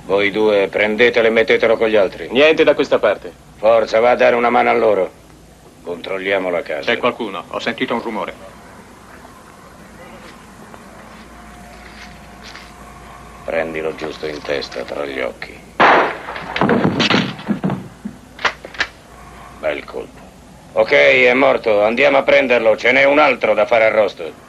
Voi due prendetelo e mettetelo con gli altri. Niente da questa parte. Forza, va a dare una mano a loro. Controlliamo la casa. C'è qualcuno, ho sentito un rumore. Prendilo giusto in testa, tra gli occhi. Bel colpo. Ok, è morto. Andiamo a prenderlo. Ce n'è un altro da fare arrosto.